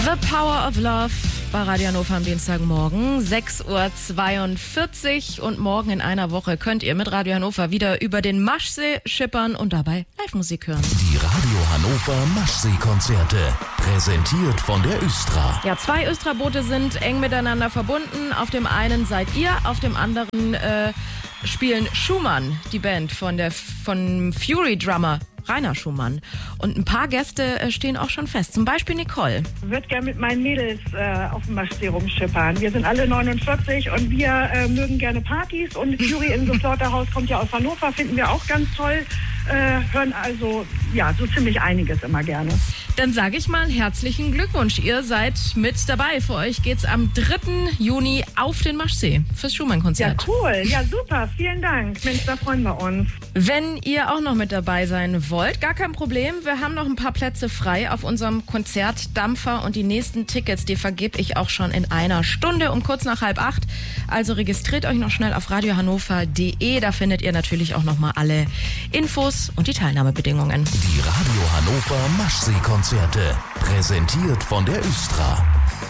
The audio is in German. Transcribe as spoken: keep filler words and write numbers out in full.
The Power of Love bei Radio Hannover am Dienstagmorgen, sechs Uhr zweiundvierzig. Und morgen in einer Woche könnt ihr mit Radio Hannover wieder über den Maschsee schippern und dabei Live-Musik hören. Die Radio Hannover Maschsee-Konzerte, präsentiert von der Östra. Ja, zwei Östra-Boote sind eng miteinander verbunden. Auf dem einen seid ihr, auf dem anderen äh, spielen Schumann, die Band von der von Fury-Drummer Rainer Schumann. Und ein paar Gäste äh, stehen auch schon fest. Zum Beispiel Nicole. Ich würde gerne mit meinen Mädels äh, auf dem Maschsee rumschippern. Wir sind alle neunundvierzig und wir äh, mögen gerne Partys. Und Fury in the Slaughterhouse kommt ja aus Hannover, finden wir auch ganz toll. Äh, hören also ja so ziemlich einiges immer gerne. Dann sage ich mal herzlichen Glückwunsch. Ihr seid mit dabei. Für euch geht's am dritten Juni auf den Maschsee fürs Schumann-Konzert. Ja, cool. Ja, super. Vielen Dank. Mensch, da freuen wir uns. Wenn ihr auch noch mit dabei sein wollt, gar kein Problem. Wir haben noch ein paar Plätze frei auf unserem Konzert Dampfer und die nächsten Tickets, die vergebe ich auch schon in einer Stunde um kurz nach halb acht. Also registriert euch noch schnell auf radiohannover punkt de. Da findet ihr natürlich auch noch mal alle Infos und die Teilnahmebedingungen. Die Radio Hannover Maschsee-Konzerte, präsentiert von der Östra.